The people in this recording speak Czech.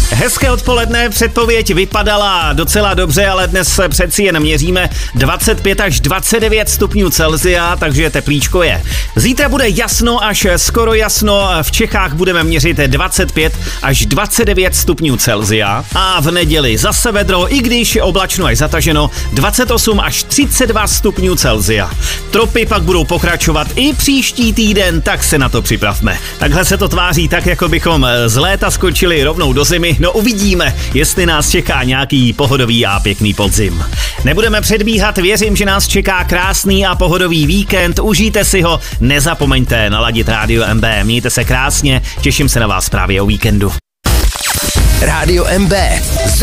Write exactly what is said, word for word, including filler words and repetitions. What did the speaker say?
Hezké odpoledne, předpověď vypadala docela dobře, ale dnes se přeci jen měříme dvacet pět až dvacet devět stupňů Celsia, takže teplíčko je. Zítra bude jasno až skoro jasno, v Čechách budeme měřit dvacet pět až dvacet devět stupňů Celsia a v neděli zase vedro, i když oblačno až zataženo, dvacet osm až třicet dva stupňů Celsia. Tropy pak budou pokračovat i příští týden, tak se na to připravme. Takhle se to tváří tak, jako bychom z léta skočili rovnou do zimy. No uvidíme, jestli nás čeká nějaký pohodový a pěkný podzim. Nebudeme předbíhat, věřím, že nás čeká krásný a pohodový víkend. Užijte si ho, nezapomeňte naladit Rádio M B. Mějte se krásně, těším se na vás právě o víkendu. Rádio M B.